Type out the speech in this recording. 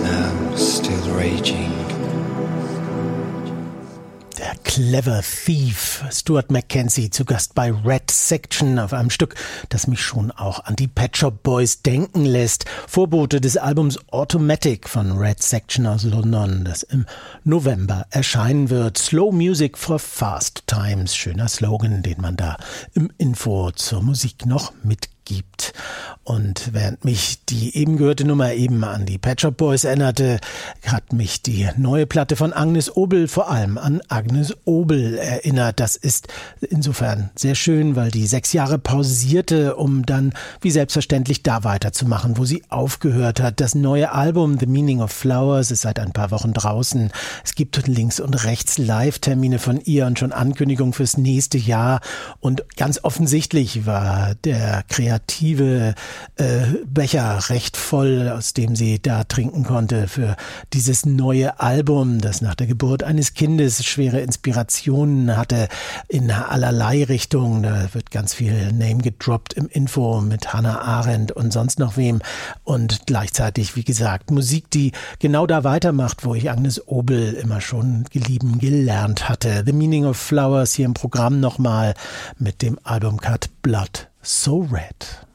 now still raging. Der Clever Thief, Stuart Mackenzie, zu Gast bei Red Section auf einem Stück, das mich schon auch an die Pet Shop Boys denken lässt. Vorbote des Albums Automatic von Red Section aus London, das im November erscheinen wird. Slow Music for Fast Times, schöner Slogan, den man da im Info zur Musik noch mitgibt. Und während mich die eben gehörte Nummer eben an die Pet Shop Boys erinnerte, hat mich die neue Platte von Agnes Obel vor allem an Agnes Obel erinnert. Das ist insofern sehr schön, weil die 6 Jahre pausierte, um dann wie selbstverständlich da weiterzumachen, wo sie aufgehört hat. Das neue Album The Meaning of Flowers ist seit ein paar Wochen draußen. Es gibt links und rechts Live-Termine von ihr und schon Ankündigungen fürs nächste Jahr. Und ganz offensichtlich war der kreative Becher recht voll, aus dem sie da trinken konnte für dieses neue Album, das nach der Geburt eines Kindes schwere Inspirationen hatte in allerlei Richtungen. Da wird ganz viel Name gedroppt im Info mit Hannah Arendt und sonst noch wem. Und gleichzeitig, wie gesagt, Musik, die genau da weitermacht, wo ich Agnes Obel immer schon lieben gelernt hatte. The Meaning of Flowers hier im Programm nochmal mit dem Albumcut Blood So Red.